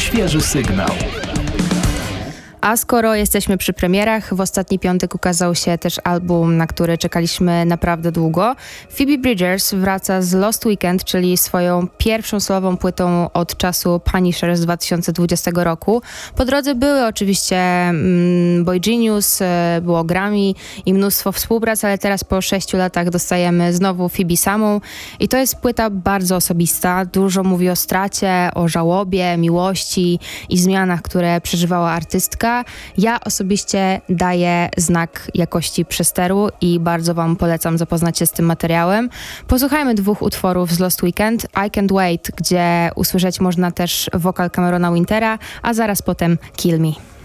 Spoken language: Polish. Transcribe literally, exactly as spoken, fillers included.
świeży sygnał. A skoro jesteśmy przy premierach, w ostatni piątek ukazał się też album, na który czekaliśmy naprawdę długo. Phoebe Bridgers wraca z Lost Weekend, czyli swoją pierwszą solową płytą od czasu Punisher z dwa tysiące dwudziestego roku. Po drodze były oczywiście mm, Boy Genius, było Grammy i mnóstwo współprac, ale teraz po sześciu latach dostajemy znowu Phoebe samą i to jest płyta bardzo osobista. Dużo mówi o stracie, o żałobie, miłości i zmianach, które przeżywała artystka. Ja osobiście daję znak jakości przesteru i bardzo wam polecam zapoznać się z tym materiałem. Posłuchajmy dwóch utworów z Lost Weekend. I Can't Wait, gdzie usłyszeć można też wokal Camerona Wintera, a zaraz potem Kill Me.